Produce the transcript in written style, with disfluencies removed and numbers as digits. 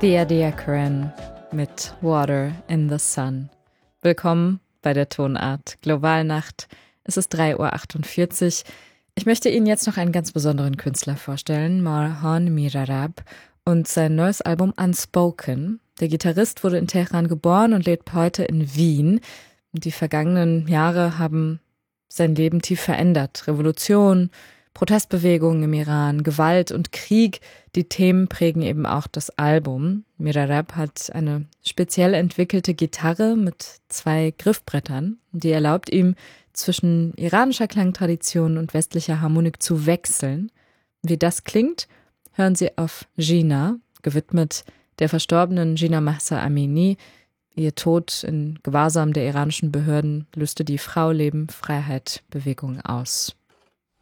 Thea Diakoren mit Water in the Sun. Willkommen bei der Tonart Globalnacht. Es ist 3:48 Uhr. Ich möchte Ihnen jetzt noch einen ganz besonderen Künstler vorstellen, Marhan Mirarab, und sein neues Album Unspoken. Der Gitarrist wurde in Teheran geboren und lebt heute in Wien. Die vergangenen Jahre haben sein Leben tief verändert. Revolution, Protestbewegungen im Iran, Gewalt und Krieg, die Themen prägen eben auch das Album. Mirarab hat eine speziell entwickelte Gitarre mit 2 Griffbrettern, die erlaubt ihm, zwischen iranischer Klangtradition und westlicher Harmonik zu wechseln. Wie das klingt, hören Sie auf Jina, gewidmet der verstorbenen Jina Mahsa Amini. Ihr Tod in Gewahrsam der iranischen Behörden löste die Frau, Leben, Freiheit Bewegung aus.